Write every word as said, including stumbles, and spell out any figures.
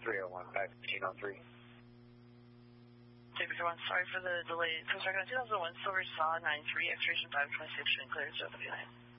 three oh one, back fifteen oh three. Take Victor one, sorry for the delay. Coast Recon two thousand one, Silver Saw nine three, expiration five twenty-six, and clear zero W nine.